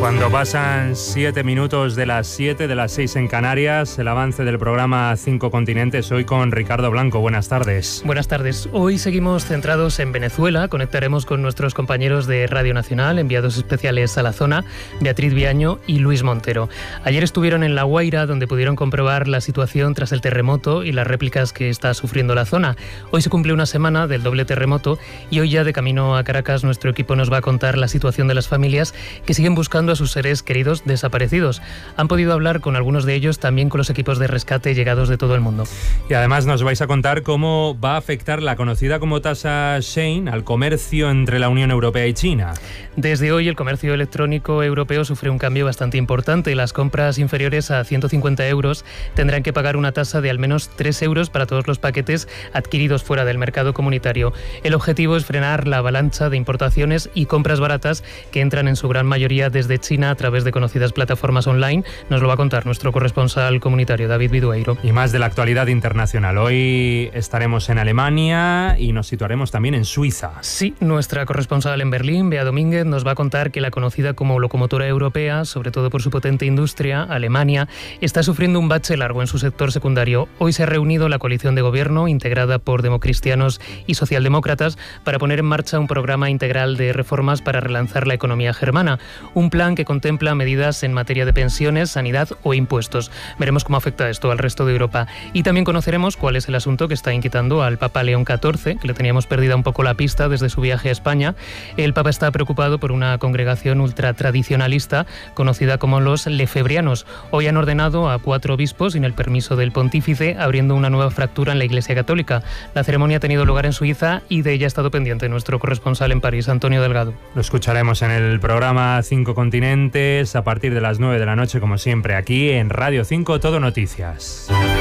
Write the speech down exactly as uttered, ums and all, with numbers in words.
Cuando pasan siete minutos de las siete, de las seis en Canarias, el avance del programa Cinco Continentes, hoy con Ricardo Blanco. Buenas tardes. Buenas tardes. Hoy seguimos centrados en Venezuela. Conectaremos con nuestros compañeros de Radio Nacional, enviados especiales a la zona, Beatriz Viaño y Luis Montero. Ayer estuvieron en La Guaira, donde pudieron comprobar la situación tras el terremoto y las réplicas que está sufriendo la zona. Hoy se cumple una semana del doble terremoto y hoy ya de camino a Caracas nuestro equipo nos va a contar la situación de las familias que siguen buscando a sus seres queridos desaparecidos. Han podido hablar con algunos de ellos, también con los equipos de rescate llegados de todo el mundo. Y además nos vais a contar cómo va a afectar la conocida como tasa Schengen al comercio entre la Unión Europea y China. Desde hoy el comercio electrónico europeo sufre un cambio bastante importante. Las compras inferiores a ciento cincuenta euros tendrán que pagar una tasa de al menos tres euros para todos los paquetes adquiridos fuera del mercado comunitario. El objetivo es frenar la avalancha de importaciones y compras baratas que entran en su gran mayoría desde China a través de conocidas plataformas online. Nos lo va a contar nuestro corresponsal comunitario, David Vidueiro. Y más de la actualidad internacional. Hoy estaremos en Alemania y nos situaremos también en Suiza. Sí, nuestra corresponsal en Berlín, Bea Domínguez, nos va a contar que la conocida como locomotora europea, sobre todo por su potente industria, Alemania, está sufriendo un bache largo en su sector secundario. Hoy se ha reunido la coalición de gobierno, integrada por democristianos y socialdemócratas, para poner en marcha un programa integral de reformas para relanzar la economía germana. Un plan que contempla medidas en materia de pensiones, sanidad o impuestos. Veremos cómo afecta esto al resto de Europa. Y también conoceremos cuál es el asunto que está inquietando al Papa León catorce, que le teníamos perdida un poco la pista desde su viaje a España. El Papa está preocupado por una congregación ultratradicionalista conocida como los lefebrianos. Hoy han ordenado a cuatro obispos sin el permiso del pontífice, abriendo una nueva fractura en la Iglesia Católica. La ceremonia ha tenido lugar en Suiza y de ella ha estado pendiente nuestro corresponsal en París, Antonio Delgado. Lo escucharemos en el programa Cinco Continentes a partir de las nueve de la noche, como siempre, aquí en Radio cinco Todo Noticias.